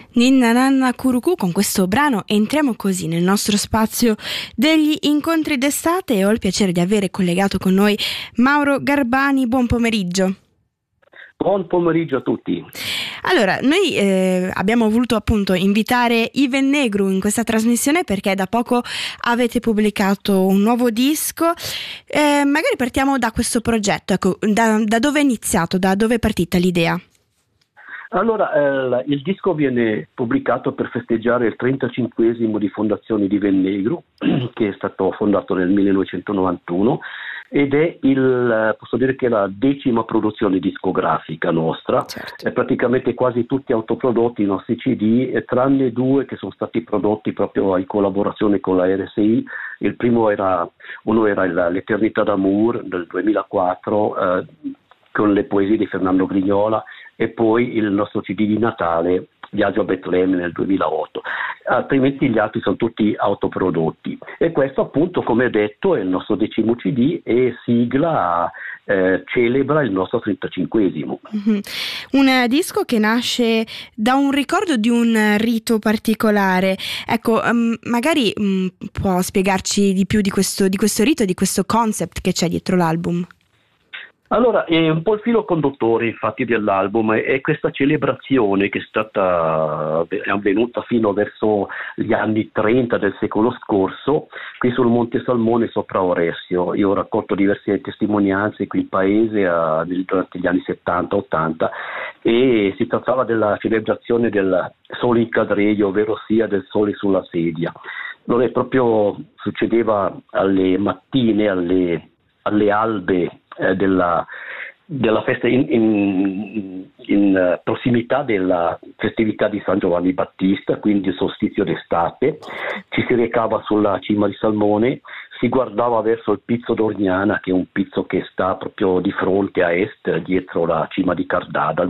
Ninna Nanna Curucù. Con questo brano entriamo così nel nostro spazio degli incontri d'estate e ho il piacere di avere collegato con noi Mauro Garbani. Buon pomeriggio. Buon pomeriggio a tutti. Allora, noi abbiamo voluto appunto invitare Iven Negru in questa trasmissione perché da poco avete pubblicato un nuovo disco. Magari partiamo da questo progetto, ecco, da dove è iniziato, da dove è partita l'idea? Allora, il disco viene pubblicato per festeggiare il 35esimo di fondazione di Iven Negru, che è stato fondato nel 1991 ed è posso dire che è la 10ª produzione discografica nostra. Certo. È praticamente quasi tutti autoprodotti i nostri CD, tranne 2 che sono stati prodotti proprio in collaborazione con la RSI. Il primo era L'Eternità d'Amour del 2004 con le poesie di Fernando Grignola, e poi il nostro CD di Natale, Viaggio a Betlemme nel 2008. Altrimenti gli altri sono tutti autoprodotti. E questo appunto, come detto, è il nostro 10° CD e sigla celebra il nostro 35esimo. Mm-hmm. Un disco che nasce da un ricordo di un rito particolare. Ecco, magari può spiegarci di più di questo rito, di questo concept che c'è dietro l'album? Allora, è un po' il filo conduttore infatti dell'album, è questa celebrazione che è avvenuta fino verso gli anni 30 del secolo scorso, qui sul Monte Salmone sopra Oresio. Io ho raccolto diverse testimonianze qui in paese durante gli anni 70-80 e si trattava della celebrazione del sole in cadregio, ovvero sia del sole sulla sedia. Dove proprio succedeva alle mattine, alle albe della festa in prossimità della festività di San Giovanni Battista, quindi il solstizio d'estate. Ci si recava sulla cima di Salmone, si guardava verso il Pizzo d'Orgnana, che è un pizzo che sta proprio di fronte a est, dietro la cima di Cardada,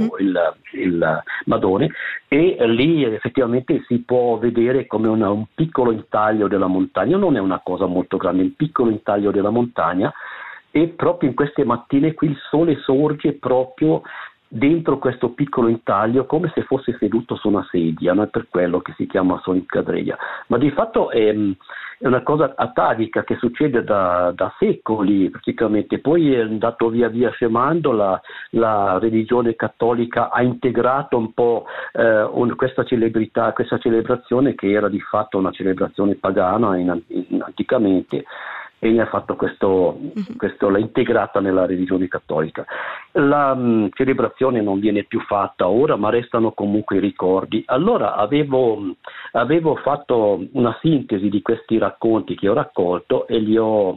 il Madone, e lì effettivamente si può vedere come un piccolo intaglio della montagna. Non è una cosa molto grande, un piccolo intaglio della montagna. E proprio in queste mattine qui il sole sorge proprio dentro questo piccolo intaglio, come se fosse seduto su una sedia, no? È per quello che si chiama sole in cadreggia. Ma di fatto è una cosa atavica che succede da secoli praticamente. Poi è andato via via scemando, la religione cattolica ha integrato un po' questa celebrazione che era di fatto una celebrazione pagana anticamente, e ne ha fatto l'ha integrata nella religione cattolica. La celebrazione non viene più fatta ora, ma restano comunque i ricordi. Allora avevo fatto una sintesi di questi racconti che ho raccolto e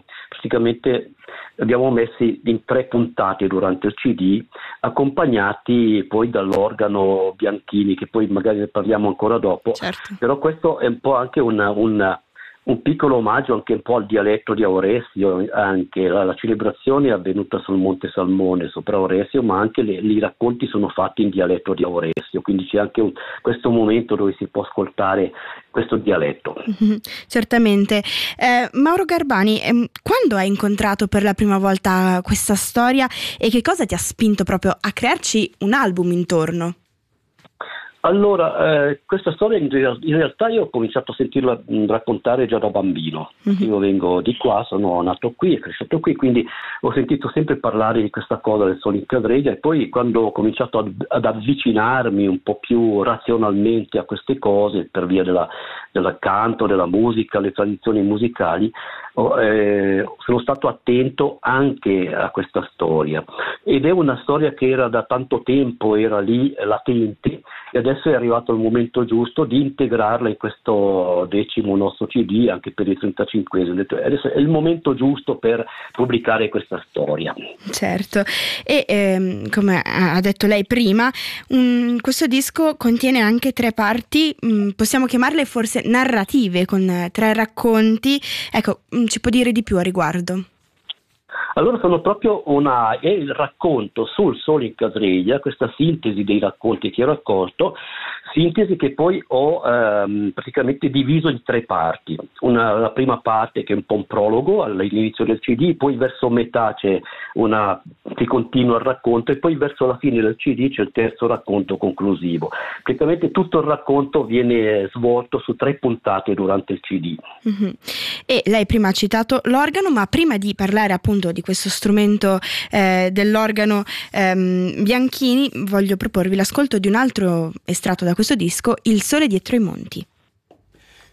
abbiamo messi in 3 puntate durante il CD, accompagnati poi dall'organo Bianchini, che poi magari ne parliamo ancora dopo. Certo. Però questo è un po' anche un piccolo omaggio anche un po' al dialetto di Auresio. Anche la celebrazione è avvenuta sul Monte Salmone sopra Auresio, ma anche i racconti sono fatti in dialetto di Auresio, quindi c'è anche questo momento dove si può ascoltare questo dialetto. Mm-hmm. Certamente. Mauro Garbani, quando hai incontrato per la prima volta questa storia e che cosa ti ha spinto proprio a crearci un album intorno? Allora, questa storia in realtà io ho cominciato a sentirla raccontare già da bambino. Mm-hmm. Io vengo di qua, sono nato qui e cresciuto qui, quindi ho sentito sempre parlare di questa cosa del sole in cadreggia, e poi quando ho cominciato ad avvicinarmi un po' più razionalmente a queste cose per via del canto, della musica, le tradizioni musicali, sono stato attento anche a questa storia, ed è una storia che era da tanto tempo, era lì latente, e adesso è arrivato il momento giusto di integrarla in questo 10° nostro CD, anche per il 35esimo. Adesso è il momento giusto per pubblicare questa storia. Certo, e come ha detto lei prima, questo disco contiene anche 3 parti, possiamo chiamarle forse narrative, con 3 racconti. Ecco, ci può dire di più a riguardo? Allora sono proprio è il racconto sul sole in Casreglia, questa sintesi dei racconti che ho raccolto, sintesi che poi ho praticamente diviso in 3 parti. La prima parte che è un po' un prologo all'inizio del CD, poi verso metà c'è che continua il racconto, e poi verso la fine del CD c'è il terzo racconto conclusivo. Praticamente tutto il racconto viene svolto su 3 puntate durante il CD. Mm-hmm. E lei prima ha citato l'organo, ma prima di parlare appunto di questo strumento dell'organo Bianchini, voglio proporvi l'ascolto di un altro estratto da questo disco, Il sole dietro i monti.